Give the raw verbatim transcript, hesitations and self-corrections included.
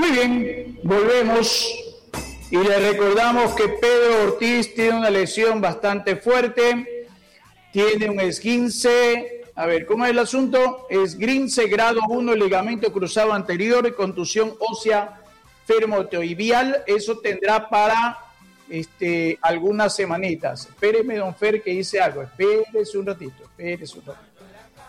Muy bien, volvemos y le recordamos que Pedro Ortiz tiene una lesión bastante fuerte, tiene un esguince, a ver, ¿cómo es el asunto? Esguince grado uno, ligamento cruzado anterior, contusión ósea femotoidial, eso tendrá para este, algunas semanitas. Espéreme, don Fer, que dice algo, espérese un ratito, espérese un ratito.